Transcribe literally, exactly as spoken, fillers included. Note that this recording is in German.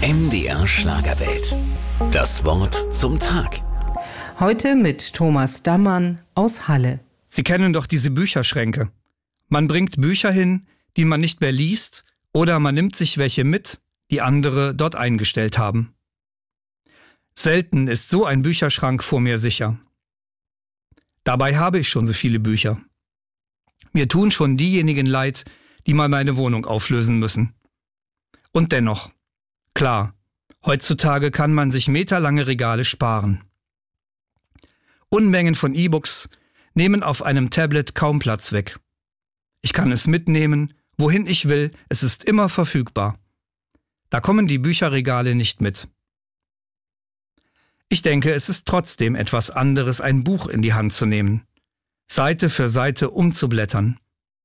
M D R Schlagerwelt. Das Wort zum Tag. Heute mit Thomas Dammann aus Halle. Sie kennen doch diese Bücherschränke. Man bringt Bücher hin, die man nicht mehr liest, oder man nimmt sich welche mit, die andere dort eingestellt haben. Selten ist so ein Bücherschrank vor mir sicher. Dabei habe ich schon so viele Bücher. Mir tun schon diejenigen leid, die mal meine Wohnung auflösen müssen. Und dennoch, klar, heutzutage kann man sich meterlange Regale sparen. Unmengen von E-Books nehmen auf einem Tablet kaum Platz weg. Ich kann es mitnehmen, wohin ich will, es ist immer verfügbar. Da kommen die Bücherregale nicht mit. Ich denke, es ist trotzdem etwas anderes, ein Buch in die Hand zu nehmen, Seite für Seite umzublättern.